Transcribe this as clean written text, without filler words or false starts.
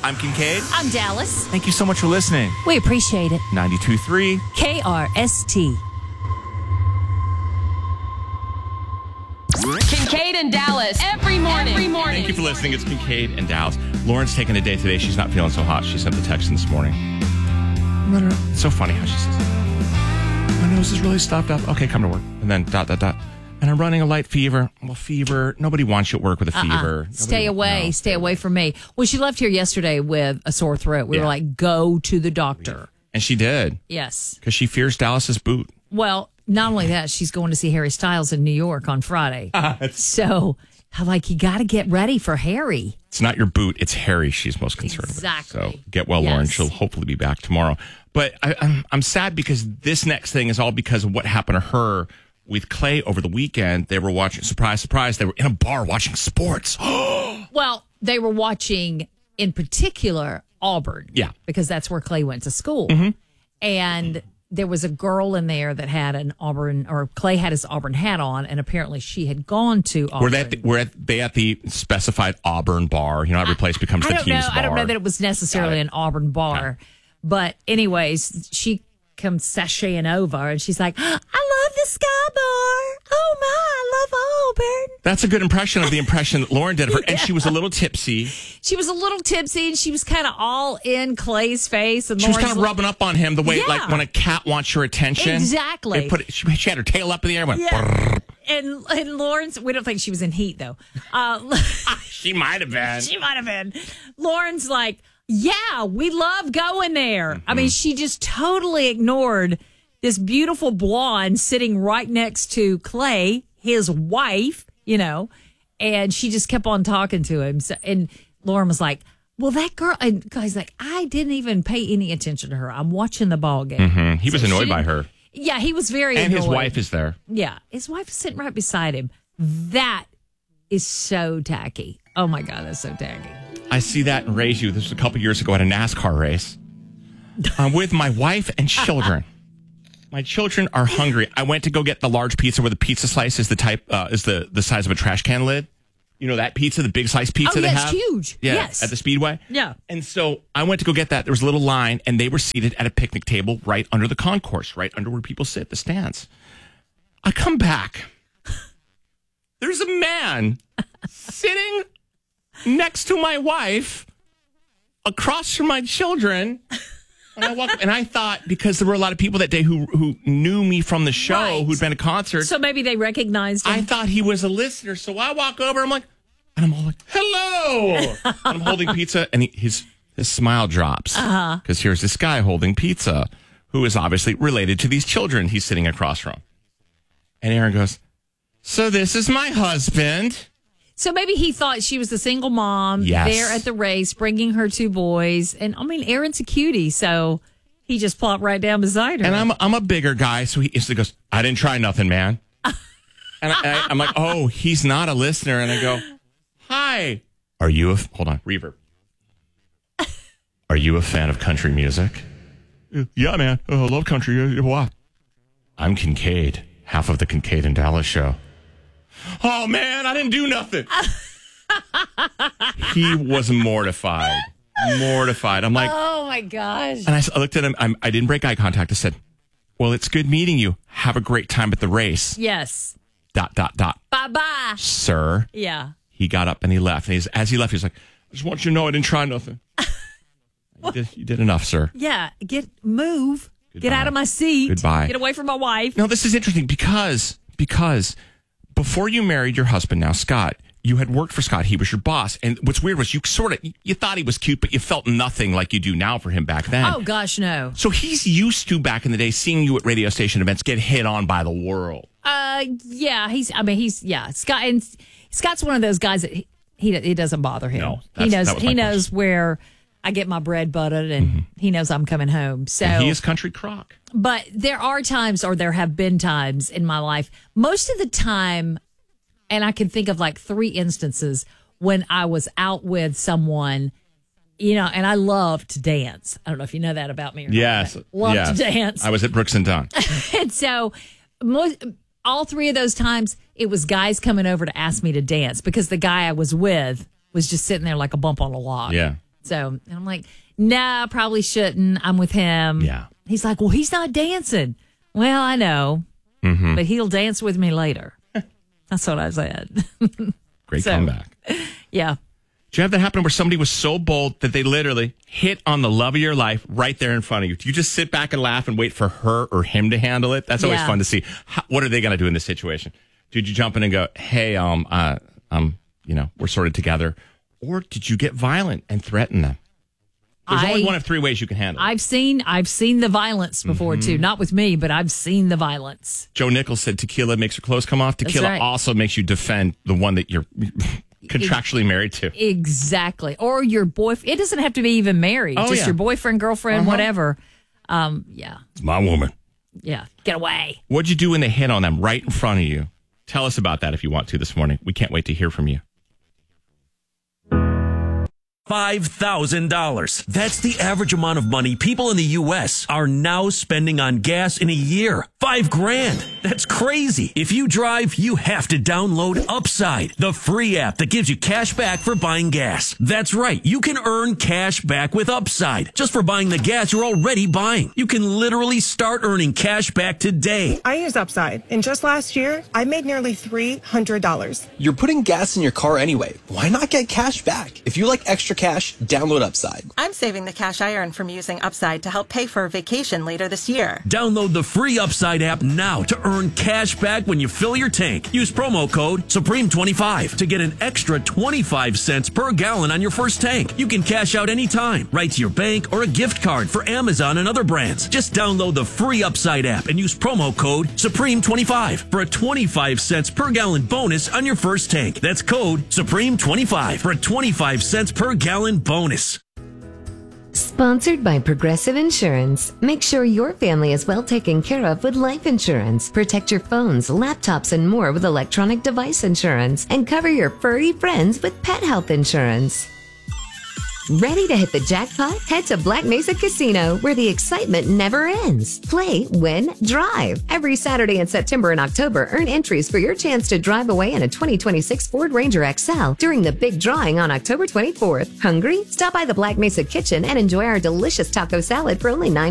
I'm Kincaid. I'm Dallas. Thank you so much for listening. We appreciate it. 92.3 KRST. Kincaid and Dallas every morning. Thank you for listening. It's Kincaid and Dallas. Lauren's taking a day today. She's not feeling so hot. She sent the text this morning. It's so funny how she says, my nose is really stopped up. Okay, come to work. And then ... And I'm running a light fever. Well, fever. Nobody wants you at work with a fever. Stay away from me. Well, she left here yesterday with a sore throat. We were like, go to the doctor. And she did. Yes. Because she fears Dallas's boot. Well, not only that, she's going to see Harry Styles in New York on Friday. So, I'm like, you got to get ready for Harry. It's not your boot. It's Harry she's most concerned with. Exactly. So get well, Lauren. She'll hopefully be back tomorrow. But I'm sad because this next thing is all because of what happened to her with Clay over the weekend. They were watching, surprise, surprise, they were in a bar watching sports. Well, they were watching, in particular, Auburn. Yeah. Because that's where Clay went to school. Mm-hmm. And there was a girl in there that had an Auburn, or Clay had his Auburn hat on, and apparently she had gone to Auburn. Were they at the specified Auburn bar? You know, every place becomes the team's bar. I don't know that it was necessarily an Auburn bar. Okay. But anyways, she comes sashaying over, and she's like, I love the Sky Bar. Oh, my, I love Auburn. That's a good impression of the impression that Lauren did of her. And she was a little tipsy. She was a little tipsy, and she was kind of all in Clay's face. And she was kind of rubbing up on him the way, like when a cat wants your attention. Exactly. She had her tail up in the air and went, And Lauren's, we don't think she was in heat, though. She might have been. She might have been. Lauren's like, yeah, we love going there. Mm-hmm. I mean, she just totally ignored this beautiful blonde sitting right next to Clay, his wife, you know, and she just kept on talking to him. So, and Lauren was like, well, that girl, and Clay's like, I didn't even pay any attention to her. I'm watching the ball game. Mm-hmm. He was annoyed by her. Yeah, he was very annoyed. And his wife is there. Yeah, his wife is sitting right beside him. That is so tacky. Oh, my God, that's so tacky. I see that and raise you. This was a couple years ago at a NASCAR race. I'm with my wife and children. My children are hungry. I went to go get the large pizza where the pizza slice is the type is the size of a trash can lid. You know that pizza, the big slice pizza they have? It's huge. Yeah, yes. At the Speedway. Yeah. And so I went to go get that. There was a little line, and they were seated at a picnic table right under the concourse, right under where people sit, the stands. I come back. There's a man sitting next to my wife, across from my children. And I walk up, and I thought, because there were a lot of people that day who knew me from the show, who'd been to concerts. So maybe they recognized him. I thought he was a listener. So I walk over, I'm like, and I'm all like, hello. I'm holding pizza, and his smile drops. Because here's this guy holding pizza, who is obviously related to these children he's sitting across from. And Aaron goes, so this is my husband. So maybe he thought she was the single mom there at the race, bringing her two boys. And I mean, Aaron's a cutie, so he just plopped right down beside her. And I'm a bigger guy, so he instantly goes, I didn't try nothing, man. And I'm like, oh, he's not a listener. And I go, hi. Hold on, reverb. Are you a fan of country music? Yeah, man. I love country. Why? I'm Kincaid, half of the Kincaid and Dallas show. Oh, man, I didn't do nothing. He was mortified. I'm like, oh, my gosh. And I looked at him. I didn't break eye contact. I said, well, it's good meeting you. Have a great time at the race. Yes. ... Bye-bye. Sir. Yeah. He got up and he left. And as he left, he was like, I just want you to know I didn't try nothing. You did enough, sir. Yeah. Move. Goodbye. Get out of my seat. Goodbye. Get away from my wife. No, this is interesting because before you married your husband now, Scott, you had worked for Scott. He was your boss. And what's weird was you thought he was cute, but you felt nothing like you do now for him back then. Oh, gosh, no. So he's used to, back in the day, seeing you at radio station events get hit on by the world. Yeah. Scott's one of those guys that he doesn't bother him. No, he knows where I get my bread buttered, and he knows I'm coming home. So and he is country crock. But there are times, or there have been times in my life, most of the time, and I can think of like 3 instances when I was out with someone, you know, and I love to dance. I don't know if you know that about me or yes, not. Love to dance. I was at Brooks and Dunn. And so all 3 of those times, it was guys coming over to ask me to dance because the guy I was with was just sitting there like a bump on a log. Yeah. So and I'm like, nah, probably shouldn't. I'm with him. Yeah. He's like, well, he's not dancing. Well, I know, but he'll dance with me later. That's what I said. Great comeback. Yeah. Did you have that happen where somebody was so bold that they literally hit on the love of your life right there in front of you? Do you just sit back and laugh and wait for her or him to handle it? That's always fun to see. What are they going to do in this situation? Did you jump in and go, hey, we're sort of together? Or did you get violent and threaten them? There's only one of three ways you can handle it. I've seen the violence before too. Not with me, but I've seen the violence. Joe Nichols said tequila makes her clothes come off. Tequila also makes you defend the one that you're contractually married to. Exactly. Or your boyfriend. It doesn't have to be even married. Your boyfriend, girlfriend, whatever. Yeah. It's my woman. Yeah. Get away. What'd you do when they hit on them right in front of you? Tell us about that if you want to this morning. We can't wait to hear from you. $5,000. That's the average amount of money people in the U.S. are now spending on gas in a year. $5,000. That's crazy. If you drive, you have to download Upside, the free app that gives you cash back for buying gas. That's right. You can earn cash back with Upside just for buying the gas you're already buying. You can literally start earning cash back today. I use Upside, and just last year, I made nearly $300. You're putting gas in your car anyway. Why not get cash back? If you like extra cash, download Upside. I'm saving the cash I earn from using Upside to help pay for a vacation later this year. Download the free Upside app now to earn cash back when you fill your tank. Use promo code Supreme25 to get an extra 25 cents per gallon on your first tank. You can cash out anytime, right to your bank or a gift card for Amazon and other brands. Just download the free Upside app and use promo code Supreme25 for a 25 cents per gallon bonus on your first tank. That's code Supreme25 for a 25 cents per gallon bonus. Sponsored by Progressive Insurance. Make sure your family is well taken care of with life insurance. Protect your phones, laptops, and more with electronic device insurance. And cover your furry friends with pet health insurance. Ready to hit the jackpot? Head to Black Mesa Casino, where the excitement never ends. Play, win, drive. Every Saturday in September and October, earn entries for your chance to drive away in a 2026 Ford Ranger XL during the big drawing on October 24th. Hungry? Stop by the Black Mesa Kitchen and enjoy our delicious taco salad for only $9.